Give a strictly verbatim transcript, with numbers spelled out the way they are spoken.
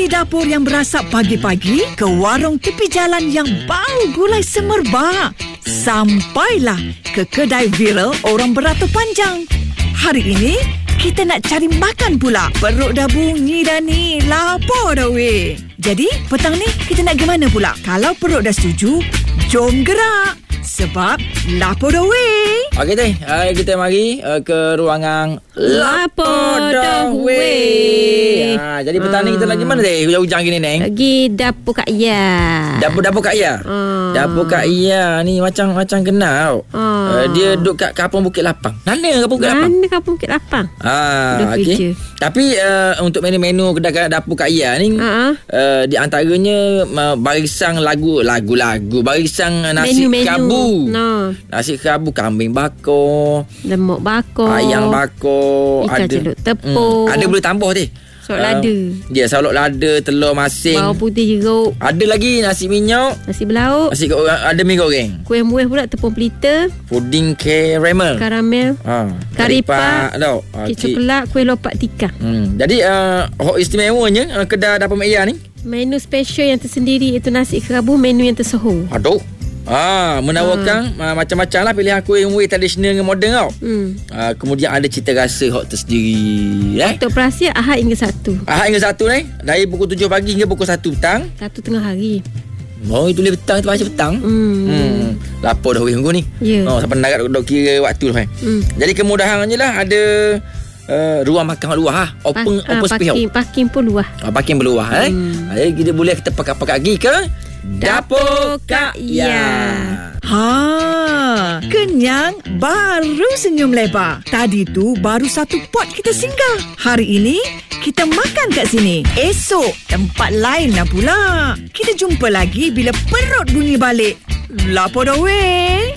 Dari dapur yang berasap pagi-pagi ke warung tepi jalan yang bau gulai semerbak, sampailah ke kedai viral orang beratur panjang. Hari ini kita nak cari makan pula. Perut dah bunyi dah ni, lapar dah weh. Jadi petang ni kita nak ke mana pula? Kalau perut dah setuju, jom gerak. Sebab lapar dah weh. Okey teh, uh, kita mari uh, ke ruangan Lapar dah weh. Ha, jadi petang ni kita lagi mana teh? Hujan-hujan gini neng. Lagi dapur Kak Ya. Dapur-dapur Kak Ya. Ah. Dapur Kak Ya ni macam macam kenal. Ah. Uh, dia duduk kat Kampung Bukit Lapang. Mana Kampung Bukit Lapang? Mana Kampung Bukit Lapang? Ah, Dua okey. kerja. Tapi uh, untuk menu-menu kedai dapur Kak Ya ni, Ah. uh, di antaranya uh, barisan lagu lagu-lagu, barisan uh, nasi Menu-menu. kerabu. No. Nasi kerabu, kambing bakar, Lemak bakar, ayam bakar, ikan ada celup tepung. Hmm, ada boleh tambah teh. Solok lada. Ya, solok lada, telur masing. Bawang putih jeruk, Ada lagi nasi minyak, nasi belauk, nasi goreng, ada mi goreng, kuih muih pula, tepung pelita, puding caramel, karamel, ha, kari pak, tau. kek coklat, kuih lopak tikar. Hmm. Jadi uh, hok istimewanya uh, kedai dapur Mek Ya ni. Menu special yang tersendiri itu nasi kerabu, menu yang tersohor. Aduh. Ah, menawarkan ha. uh, macam-macam lah pilihan kuih-kuih tradisional dengan moden tau. Hmm. Uh, kemudian ada cita rasa hok tersendiri. Eh? Untuk perahsia Ahad hingga satu. Ahad hingga satu ni, dari pukul tujuh pagi hingga pukul satu petang. Satu tengah hari. Oh, itu boleh petang, itu baca petang. Hmm. Hmm. Lapar dah weh ni. Ya. Oh, sampai nak dok kira waktu dah. Hmm. Jadi kemudahannya lah ada uh, ruang makan luar ha. Open Pa- open ah, space. Parking, parking pun luah. Ah, parking berluah eh. Hmm. Jadi kita boleh kita pakai-pakai pergi ke Dapur Kak Ya. Ha, kenyang baru senyum lebar. Tadi tu baru satu pot kita singgah. Hari ini kita makan kat sini. Esok tempat lain lah pula. Kita jumpa lagi bila perut bunyi balik. Lapar dah weh.